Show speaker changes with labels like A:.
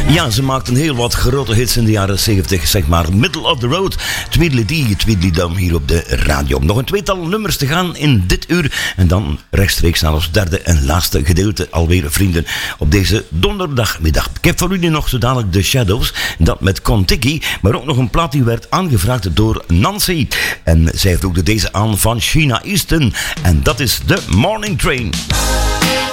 A: Ja, ze maakten heel wat grote hits in de jaren 70, zeg maar. Middle of the road, tweedledee, tweedledum hier op de radio. Nog een tweetal nummers te gaan in dit uur. En dan rechtstreeks naar ons derde en laatste gedeelte. Alweer vrienden op deze donderdagmiddag. Ik heb voor jullie nog zo dadelijk The Shadows. Dat met Kon-Tiki. Maar ook nog een plaat die werd aangevraagd door Nancy. En zij vroeg deze aan van Sheena Easton. En dat is The Morning Train.